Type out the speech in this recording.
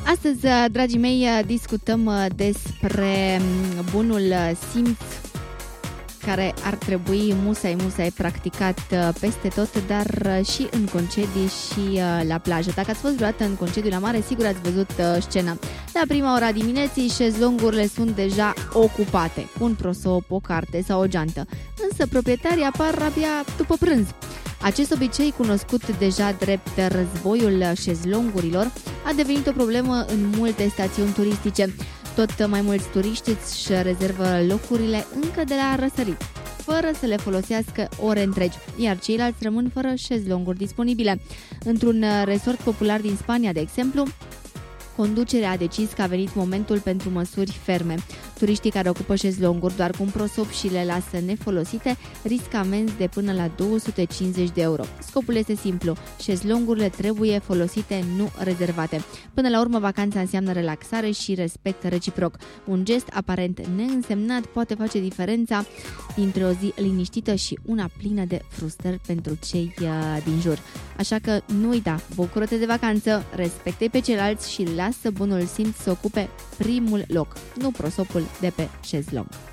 Astăzi, dragii mei, discutăm despre bunul simț care ar trebui musai practicat peste tot, dar și în concedii și la plajă. Dacă ați fost vreodată în concediu la mare, sigur ați văzut scena. La prima ora dimineții, șezlongurile sunt deja ocupate, cu un prosop, o carte sau o geantă, însă proprietarii apar abia după prânz. Acest obicei, cunoscut deja drept războiul șezlongurilor, a devenit o problemă în multe stațiuni turistice. Tot mai mulți turiști își rezervă locurile încă de la răsărit, fără să le folosească ore întregi, iar ceilalți rămân fără șezlonguri disponibile. Într-un resort popular din Spania, de exemplu, conducerea a decis că a venit momentul pentru măsuri ferme. Turiștii care ocupă șezlonguri doar cu un prosop și le lasă nefolosite riscă amenzi de până la 250 de euro. Scopul este simplu: șezlongurile trebuie folosite, nu rezervate. Până la urmă, vacanța înseamnă relaxare și respect reciproc. Un gest aparent neînsemnat poate face diferența dintre o zi liniștită și una plină de frustrări pentru cei din jur. Așa că nu uita, bucură-te de vacanță, respectă-i pe ceilalți și lasă bunul simț să ocupe primul loc, nu prosopul de pe șezlong.